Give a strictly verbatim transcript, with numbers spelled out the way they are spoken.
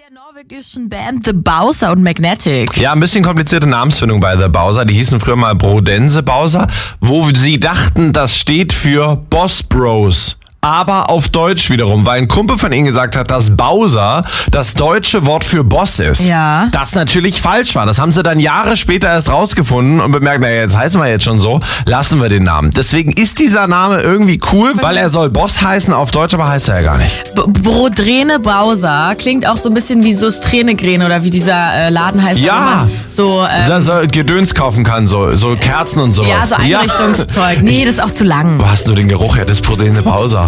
der norwegischen Band The Bowser und Magnetic. Ja, ein bisschen komplizierte Namensfindung bei The Bowser. Die hießen früher mal Brodense Bowser, wo sie dachten, das steht für Boss Bros. Aber auf Deutsch wiederum, weil ein Kumpel von ihnen gesagt hat, dass Bowser das deutsche Wort für Boss ist. Ja. Das natürlich falsch war. Das haben sie dann Jahre später erst rausgefunden und bemerkt, naja, jetzt heißen wir jetzt schon so, lassen wir den Namen. Deswegen ist dieser Name irgendwie cool, weil er soll Boss heißen, auf Deutsch aber heißt er ja gar nicht. B- Brodrene Bowser klingt auch so ein bisschen wie so Strenegren oder wie dieser äh, Laden heißt. Ja. Wo man so, ähm, Dass er Gedöns kaufen kann, so, so Kerzen und sowas. ja, so Einrichtungszeug. Nee, das ist auch zu lang. Wo hast du den Geruch her? Das ist Brodene Bowser.